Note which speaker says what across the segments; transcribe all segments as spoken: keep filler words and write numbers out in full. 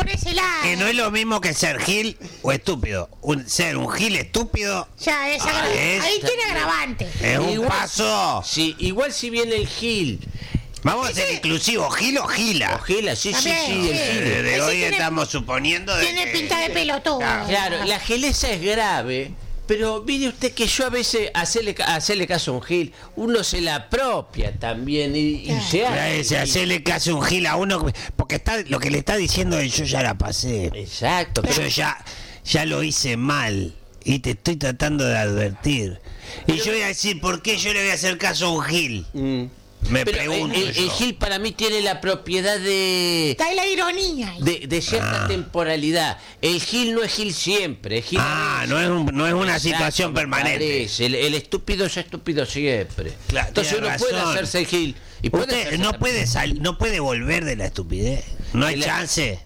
Speaker 1: por ese lado.
Speaker 2: Que no es lo mismo que ser gil o estúpido. Un, ser un gil estúpido
Speaker 1: Ya, es
Speaker 2: Ah,
Speaker 1: agra-
Speaker 2: es-
Speaker 1: ahí tiene agravante.
Speaker 2: es un
Speaker 3: Igual-
Speaker 2: paso.
Speaker 3: Sí, igual si viene el Gil.
Speaker 2: Vamos a ser inclusivos, gil o gila.
Speaker 3: O Gila, sí, sí,
Speaker 1: También,
Speaker 3: sí,
Speaker 1: sí.
Speaker 3: el
Speaker 2: Eh,
Speaker 3: Gil.
Speaker 2: de
Speaker 1: Ese
Speaker 2: hoy
Speaker 1: tiene-
Speaker 2: estamos suponiendo de
Speaker 1: Tiene
Speaker 2: que-
Speaker 1: pinta de pelotudo.
Speaker 3: Claro, la gileza es grave, pero mire usted que yo a veces, hacerle, ca- hacerle caso a un Gil, uno se la apropia también y, y se hace.
Speaker 2: Se hacerle caso a un gil a uno, porque está lo que le está diciendo es yo ya la pasé.
Speaker 3: Exacto,
Speaker 2: Yo
Speaker 3: pero
Speaker 2: ya, ya lo hice mal y te estoy tratando de advertir. Y yo voy a decir, ¿por qué yo le voy a hacer caso a un gil?
Speaker 3: Mm.
Speaker 2: Me
Speaker 3: Pero
Speaker 2: pregunto
Speaker 3: el, el
Speaker 2: yo.
Speaker 3: Gil para mí tiene la propiedad de,
Speaker 1: Está ahí la ironía. ahí.
Speaker 3: de, de cierta
Speaker 2: Ah.
Speaker 3: temporalidad. El Gil no es Gil siempre. El Gil
Speaker 2: Ah,
Speaker 3: a veces.
Speaker 2: no es, un- no es una
Speaker 3: Exacto,
Speaker 2: situación
Speaker 3: me
Speaker 2: permanente.
Speaker 3: parece. El, el estúpido es estúpido siempre.
Speaker 2: Claro,
Speaker 3: Entonces
Speaker 2: tiene
Speaker 3: uno puede
Speaker 2: razón.
Speaker 3: hacerse el Gil. Y puede
Speaker 2: Usted
Speaker 3: hacerse
Speaker 2: no
Speaker 3: la-
Speaker 2: puede sal- no puede volver de la estupidez. No hay
Speaker 3: De la-
Speaker 2: chance.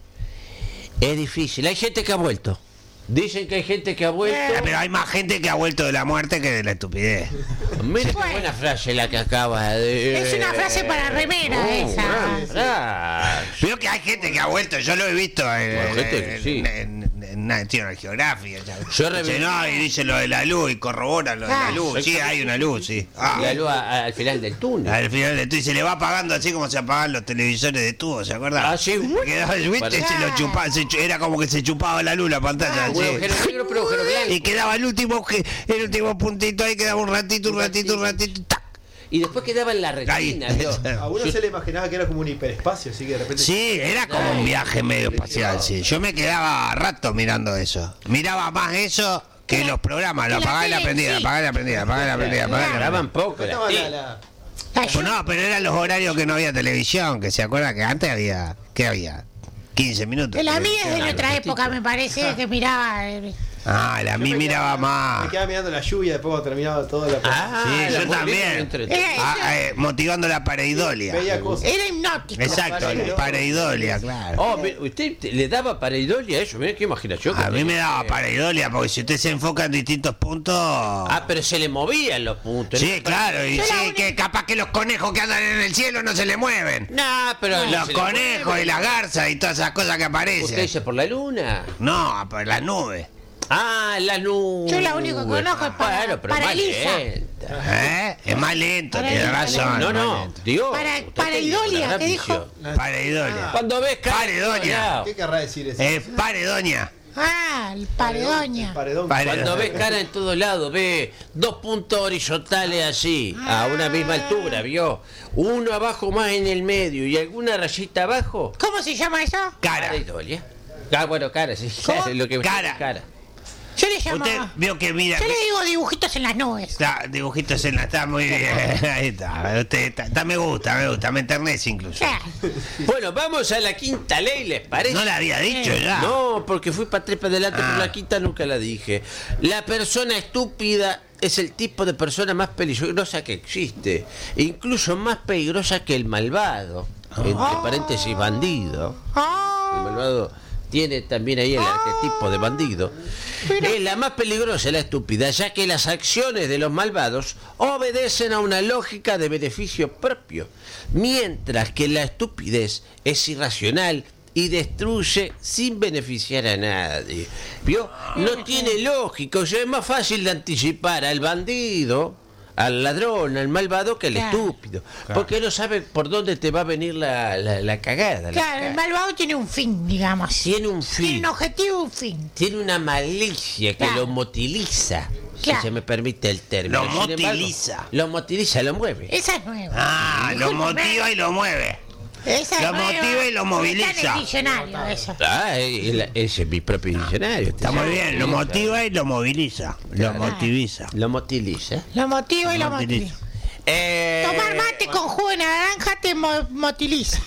Speaker 3: Es difícil. Hay gente que ha vuelto. Dicen que hay gente que ha vuelto.
Speaker 2: Ah, Pero hay más gente que ha vuelto de la muerte que de la estupidez.
Speaker 3: Mira qué
Speaker 1: Bueno.
Speaker 3: buena frase la que acaba de.
Speaker 1: Es una frase para remera
Speaker 3: Oh,
Speaker 1: esa.
Speaker 3: gran frase.
Speaker 2: Veo que hay gente que ha vuelto, yo lo he visto en,
Speaker 3: Bueno, gente que
Speaker 2: en-
Speaker 3: sí.
Speaker 2: en- en- en National Geographic. ya.
Speaker 3: Yo
Speaker 2: Dice,
Speaker 3: revi-
Speaker 2: no, y dice lo de la luz y corrobora lo de la
Speaker 1: Ah,
Speaker 2: luz. Sí, hay una luz, sí. Ah,
Speaker 3: La luz a- al final del túnel.
Speaker 2: al final de todo, y se le va apagando así como se apagan los televisores de tubo, ¿se acuerdan?
Speaker 3: Ah, sí.
Speaker 2: Quedaba, ¿viste?
Speaker 3: Parece-
Speaker 2: Se lo chupaba, se chu- era como que se chupaba la luz la pantalla.
Speaker 1: Ah,
Speaker 2: así.
Speaker 3: Un agujero negro, pero agujero blanco.
Speaker 2: Y quedaba el último, que- el último puntito ahí, quedaba un ratito, un ratito, un ratito, ¡tac!
Speaker 3: Y después quedaba en la retina,
Speaker 2: Ahí.
Speaker 3: ¿vio?
Speaker 4: A uno
Speaker 3: Yo-
Speaker 4: se le imaginaba que era como un hiperespacio, así que de repente.
Speaker 2: Sí, era como un viaje medio espacial, sí. Yo me quedaba rato mirando eso. Miraba más eso que los programas. Lo
Speaker 1: que la
Speaker 2: apagaba y la
Speaker 1: tele,
Speaker 2: prendía, lo
Speaker 1: sí.
Speaker 2: apagaba y la prendía, lo apagaba y la prendía, lo apagaba y la prendía.
Speaker 3: Graban poco.
Speaker 4: Estaba
Speaker 3: las
Speaker 4: la-
Speaker 3: teles.
Speaker 4: la-
Speaker 1: Ay, yo-
Speaker 2: Pues no, pero eran los horarios que no había televisión, que se acuerda que antes había, ¿qué había? quince minutos.
Speaker 1: La mía es de
Speaker 2: televisión.
Speaker 1: nuestra época, me parece, que miraba. eh,
Speaker 2: Ah, la
Speaker 4: yo
Speaker 2: mí
Speaker 4: me
Speaker 2: miraba
Speaker 4: quedaba-
Speaker 2: más.
Speaker 4: Me quedaba mirando la lluvia después cuando terminaba toda la.
Speaker 3: Ah,
Speaker 2: Sí,
Speaker 3: la
Speaker 2: yo
Speaker 3: muy
Speaker 2: también.
Speaker 3: bien, entre-
Speaker 1: Era-
Speaker 2: Ah, eh, motivando la pareidolia.
Speaker 4: Veía cosas.
Speaker 1: Era hipnótico.
Speaker 2: Exacto, la pareidolia, claro.
Speaker 3: Oh, mire, ¿usted te- le daba pareidolia a eso? Mira qué imaginación. que
Speaker 2: A mí
Speaker 3: tenía.
Speaker 2: me daba pareidolia, porque si usted se enfoca en distintos puntos...
Speaker 3: Ah, pero se le movían los puntos.
Speaker 2: Sí, claro, y
Speaker 1: Yo la
Speaker 2: sí,
Speaker 1: única-
Speaker 2: que capaz que los conejos que andan en el cielo no se le mueven.
Speaker 3: No, pero.
Speaker 2: Los
Speaker 3: se le
Speaker 2: conejos
Speaker 3: mueven.
Speaker 2: y las garzas y todas esas cosas que
Speaker 3: ¿Usted
Speaker 2: aparecen.
Speaker 3: dice por la luna?
Speaker 2: No, por las nubes.
Speaker 3: Ah, la nube.
Speaker 1: Yo la único que conozco es para-
Speaker 3: Bueno, pero
Speaker 1: para
Speaker 3: más
Speaker 1: Elisa.
Speaker 2: ¿Eh?
Speaker 3: lenta.
Speaker 2: Es más lento,
Speaker 1: Para
Speaker 2: tiene
Speaker 1: el-
Speaker 2: razón.
Speaker 3: No,
Speaker 2: es más
Speaker 3: no,
Speaker 2: lento.
Speaker 3: digo.
Speaker 1: Para-
Speaker 3: usted
Speaker 1: para
Speaker 3: tiene
Speaker 1: Idolia,
Speaker 3: una
Speaker 1: ¿qué dijo?
Speaker 3: visión.
Speaker 2: Pareidolia.
Speaker 3: Cuando ves caer
Speaker 2: Paredonia.
Speaker 3: por lado.
Speaker 4: ¿Qué querrá decir eso?
Speaker 2: Es paredoña.
Speaker 1: Ah, el paredoña.
Speaker 4: Paredón.
Speaker 2: Paredón.
Speaker 3: Cuando ves cara en todos lados, ve dos puntos horizontales así, a una misma altura, ¿vio? Uno abajo más en el medio y alguna rayita abajo.
Speaker 1: ¿Cómo se llama eso?
Speaker 2: Cara.
Speaker 3: Pareidolia. Ah, bueno, cara, sí.
Speaker 1: ¿Cómo?
Speaker 3: Lo que
Speaker 2: Cara.
Speaker 3: cara.
Speaker 1: Yo le
Speaker 2: Usted
Speaker 1: llamaba.
Speaker 2: vio que mira.
Speaker 1: Yo le digo dibujitos en las nubes.
Speaker 2: Está, dibujitos en la. Está muy bien. Ahí está. Usted está, está- me gusta, me gusta. Me enternece incluso.
Speaker 1: Ya.
Speaker 3: Bueno, vamos a la quinta ley, ¿les parece?
Speaker 2: No la había dicho ya.
Speaker 3: No, porque fui para atrás para adelante,
Speaker 2: Ah.
Speaker 3: por la quinta nunca la dije. La persona estúpida es el tipo de persona más peligrosa que existe, incluso más peligrosa que el malvado, entre paréntesis bandido. El
Speaker 1: Ah,
Speaker 3: malvado tiene también ahí el arquetipo de bandido. Es la más peligrosa, la estúpida, ya que las acciones de los malvados obedecen a una lógica de beneficio propio, mientras que la estupidez es irracional y destruye sin beneficiar a nadie. ¿Vio? No tiene lógica, o sea, es más fácil de anticipar al bandido, al ladrón, al malvado que al
Speaker 1: Claro.
Speaker 3: estúpido, porque no sabe por dónde te va a venir la, la, la cagada. la
Speaker 1: claro, el
Speaker 3: cagada.
Speaker 1: malvado tiene un fin, digamos.
Speaker 3: Tiene un fin.
Speaker 1: Tiene un objetivo y un fin.
Speaker 3: Tiene una malicia que
Speaker 1: Claro.
Speaker 3: lo motiliza,
Speaker 1: Claro.
Speaker 3: si se me permite el término.
Speaker 2: Lo
Speaker 3: Sin embargo,
Speaker 2: motiliza.
Speaker 3: lo motiliza, lo mueve.
Speaker 1: Esa es nueva.
Speaker 2: Ah, lo motiva y lo mueve.
Speaker 1: Esa es
Speaker 2: lo
Speaker 1: nueva.
Speaker 2: motiva y lo moviliza.
Speaker 1: Está en el diccionario eso.
Speaker 3: Ah, eh, el- ese es mi propio diccionario.
Speaker 2: Está muy bien. Lo motiva y lo moviliza. Lo motiviza.
Speaker 3: Lo motiliza.
Speaker 1: Lo motiva y lo
Speaker 2: Motiliza.
Speaker 1: motiva.
Speaker 3: Eh,
Speaker 1: Tomar mate con jugo de naranja te mo- motiliza.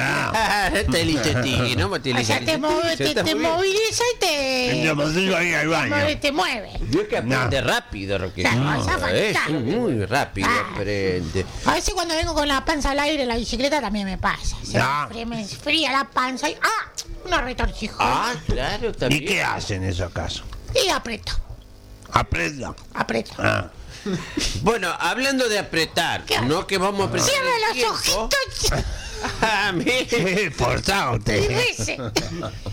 Speaker 2: Ah,
Speaker 3: Este es listetigui, ¿no?
Speaker 1: O
Speaker 3: Motiliza.
Speaker 1: sea, te, mo- te,
Speaker 3: Está
Speaker 1: te
Speaker 3: muy bien.
Speaker 1: moviliza y te,
Speaker 2: Lo motiva y al baño.
Speaker 1: mueve- te mueve.
Speaker 3: Vio que aprende
Speaker 2: No.
Speaker 3: rápido, Roque.
Speaker 1: Claro,
Speaker 3: No,
Speaker 1: esa
Speaker 3: es
Speaker 1: fantasma.
Speaker 3: muy rápido
Speaker 1: Ah.
Speaker 3: aprende.
Speaker 1: A veces cuando vengo con la panza al aire en la bicicleta también me pasa. Se
Speaker 2: No.
Speaker 1: me fría- me fría la panza y ¡ah! Una retorcijón.
Speaker 3: Ah, claro, también.
Speaker 2: ¿Y qué hacen en esos casos?
Speaker 1: Y aprieto,
Speaker 2: Aprieta.
Speaker 1: aprieto.
Speaker 2: Ah.
Speaker 3: Bueno, hablando de apretar,
Speaker 1: ¿Qué?
Speaker 3: no que vamos a apretar.
Speaker 1: Cierra
Speaker 3: el
Speaker 1: los
Speaker 3: tiempo.
Speaker 1: ojitos
Speaker 3: Ah, mire.
Speaker 2: Qué forzado
Speaker 1: y
Speaker 2: usted.
Speaker 1: dice.